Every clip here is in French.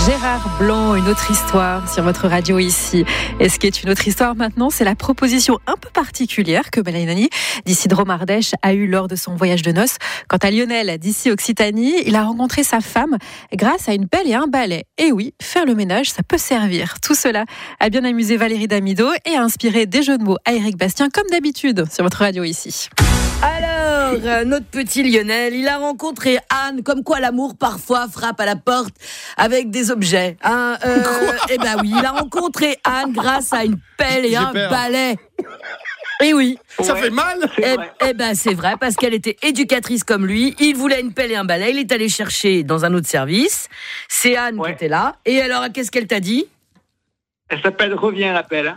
Gérard Blanc, une autre histoire sur votre radio ici. Et ce qui est une autre histoire maintenant, c'est la proposition un peu particulière que Mélanie d'Isidro-Mardèche a eue lors de son voyage de noces. Quant à Lionel d'ici Occitanie, il a rencontré sa femme grâce à une pelle et un balai. Et oui, faire le ménage, ça peut servir. Tout cela a bien amusé Valérie Damido et a inspiré des jeux de mots à Éric Bastien, comme d'habitude sur votre radio ici. Alors, notre petit Lionel, il a rencontré Anne, comme quoi l'amour parfois frappe à la porte avec des objets. Eh ben oui, il a rencontré Anne grâce à une pelle et un balai. Et oui. Ça fait mal. Eh ben c'est vrai, parce qu'elle était éducatrice comme lui. Il voulait une pelle et un balai. Il est allé chercher dans un autre service. C'est Anne qui était là. Et alors, qu'est-ce qu'elle t'a dit ? Elle s'appelle Reviens la pelle.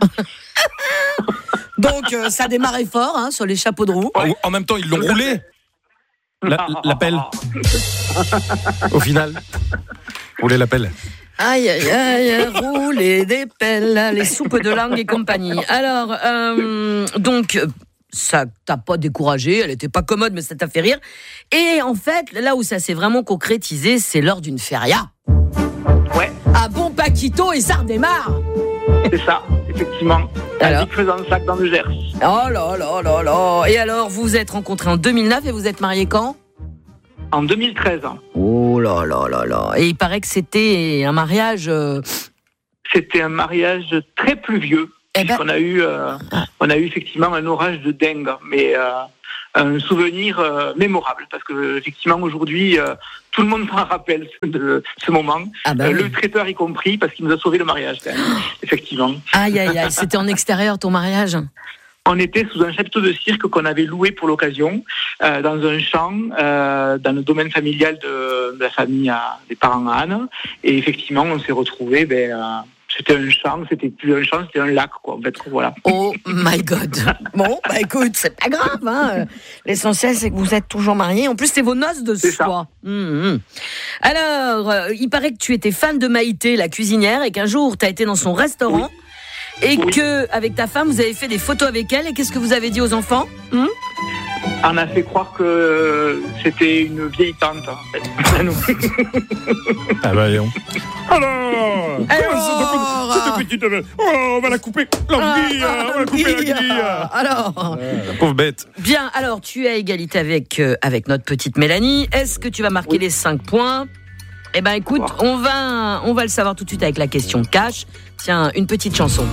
Donc, ça démarrait fort sur les chapeaux de roue. En même temps, ils l'ont roulé. La pelle. Au final, rouler la pelle. Aïe, aïe, aïe, rouler des pelles, les soupes de langue et compagnie. Alors, donc, ça t'a pas découragé, elle était pas commode, mais ça t'a fait rire. Et en fait, là où ça s'est vraiment concrétisé, c'est lors d'une feria. Ouais. Ah bon, Paquito, et ça redémarre. C'est ça, effectivement. Alors faisant le sac dans le Gers. Oh là là là là. Et alors, vous vous êtes rencontrés en 2009 et vous êtes mariés quand ? En 2013. Oh là là là là. Et il paraît que c'était un mariage... C'était un mariage très pluvieux. On a eu effectivement un orage de dingue, mais un souvenir mémorable, parce que effectivement aujourd'hui tout le monde s'en rappelle de ce moment, le traiteur y compris, parce qu'il nous a sauvé le mariage quand même, effectivement. Aïe aïe aïe, c'était en extérieur ton mariage ? On était sous un chapiteau de cirque qu'on avait loué pour l'occasion, dans un champ, dans le domaine familial de la famille des parents à Anne, et effectivement on s'est retrouvés, c'était un champ, c'était plus un champ, c'était un lac, quoi, en fait, voilà. Oh my God. Bon, écoute, c'est pas grave, hein. L'essentiel, c'est que vous êtes toujours mariés. En plus, c'est vos noces de soi. Alors, il paraît que tu étais fan de Maïté, la cuisinière, et qu'un jour, tu as été dans son restaurant, et que, avec ta femme, vous avez fait des photos avec elle, et qu'est-ce que vous avez dit aux enfants ? On a fait croire que c'était une vieille tante, en fait. Ah bah, Léon. Alors, cette petite... on va la couper. L'anguille, on va la couper l'anguille. Alors, la pauvre bête. Bien, alors, tu es à égalité avec notre petite Mélanie. Est-ce que tu vas marquer les 5 points ? Eh ben, écoute, on va le savoir tout de suite avec la question cash. Tiens, une petite chanson.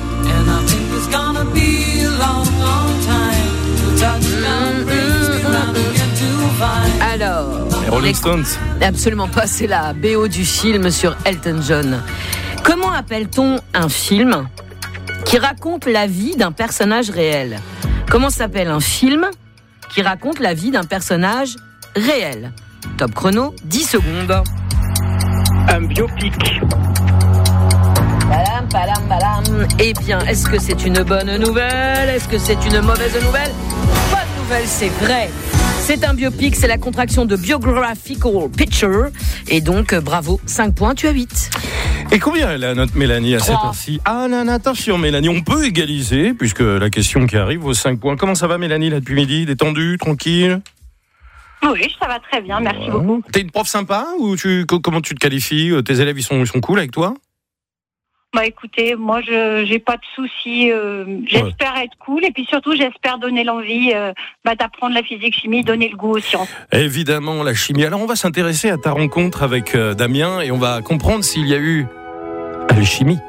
Alors, les Rolling Stones. Absolument pas, c'est la BO du film sur Elton John. Comment appelle-t-on un film qui raconte la vie d'un personnage réel ? Comment s'appelle un film qui raconte la vie d'un personnage réel ? Top chrono, 10 secondes. Un biopic. Eh bien, est-ce que c'est une bonne nouvelle ? Est-ce que c'est une mauvaise nouvelle ? Bonne nouvelle, c'est vrai. C'est un biopic, c'est la contraction de biographical picture. Et donc, bravo, 5 points, tu as 8. Et combien elle a notre Mélanie à cette heure-ci ? Ah non, attention Mélanie, on peut égaliser, puisque la question qui arrive vaut 5 points. Comment ça va Mélanie, là, depuis midi ? Détendue, tranquille ? Oui, ça va très bien, merci beaucoup. T'es une prof sympa ou comment tu te qualifies ? Tes élèves, ils sont cool avec toi ? Écoutez, moi, j'ai pas de soucis. J'espère être cool et puis surtout, j'espère donner l'envie d'apprendre la physique-chimie, donner le goût aux sciences. Évidemment, la chimie. Alors, on va s'intéresser à ta rencontre avec Damien et on va comprendre s'il y a eu alchimie.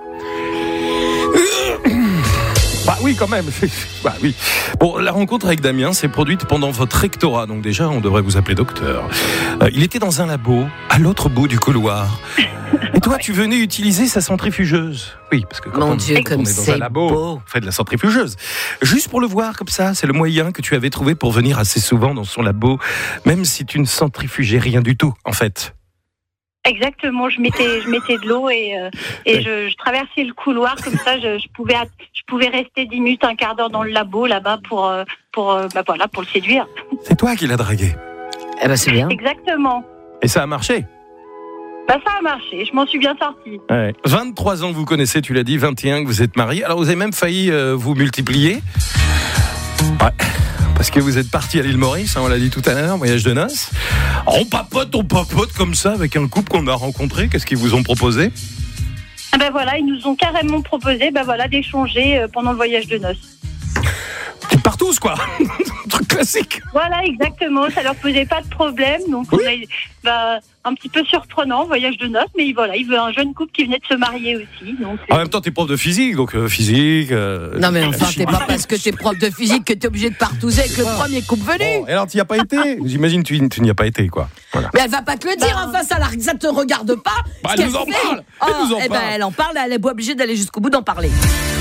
Bah oui, quand même. Bah oui. Bon, la rencontre avec Damien s'est produite pendant votre rectorat, donc déjà, on devrait vous appeler docteur. Il était dans un labo, à l'autre bout du couloir. Et toi, tu venais utiliser sa centrifugeuse. Oui, parce que quand on est dans un labo, on fait de la centrifugeuse. Juste pour le voir comme ça, c'est le moyen que tu avais trouvé pour venir assez souvent dans son labo, même si tu ne centrifugais rien du tout, en fait. Exactement, je mettais de l'eau et je traversais le couloir comme ça. Je pouvais rester 10 minutes, un quart d'heure dans le labo là-bas pour le séduire. C'est toi qui l'as dragué. Eh ben c'est bien. Exactement. Et ça a marché. Ça a marché, je m'en suis bien sortie. Ouais. 23 ans que vous connaissez, tu l'as dit, 21 que vous êtes mariés. Alors vous avez même failli vous multiplier. Ouais. parce que vous êtes parti à l'île Maurice, on l'a dit tout à l'heure, voyage de noces. On papote comme ça avec un couple qu'on a rencontré. Qu'est-ce qu'ils vous ont proposé ? Ben voilà, ils nous ont carrément proposé d'échanger pendant le voyage de noces. Tu pars tous, quoi. Un truc classique. Voilà, exactement. Ça leur posait pas de problème. Donc, un petit peu surprenant, voyage de noces. Mais voilà, il veut un jeune couple qui venait de se marier aussi. Donc, en même temps, t'es prof de physique, donc physique. Non, mais enfin, t'es pas parce que t'es prof de physique que t'es obligé de partouzer avec le premier couple venu. Bon, et alors, tu n'y as pas été ? J'imagine que tu n'y as pas été, quoi. Voilà. Mais elle va pas te le dire, enfin, ça te regarde pas. Elle nous en parle. Elle en parle, elle est pas obligée d'aller jusqu'au bout d'en parler.